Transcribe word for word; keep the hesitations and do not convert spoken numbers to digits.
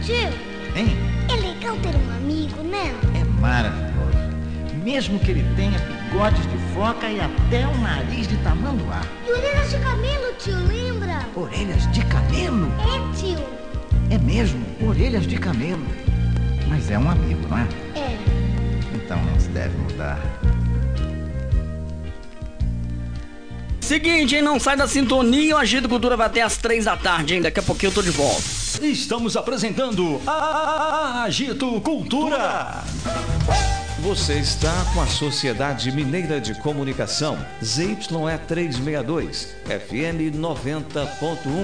Tio, Hein? é legal ter um amigo, né? É maravilhoso. Mesmo que ele tenha bigodes de foca e até um nariz de tamanduá. E orelhas de camelo, tio, lembra? Orelhas de camelo? É, tio. É mesmo, orelhas de camelo. Mas é um amigo, não é? É. Então não se deve mudar. Seguinte, hein? Não sai da sintonia. O Agito Cultura vai até às três da tarde, hein? Daqui a pouquinho eu tô de volta. Estamos apresentando a Agito Cultura. Você está com a Sociedade Mineira de Comunicação, Z Y E trezentos e sessenta e dois, F M noventa ponto um.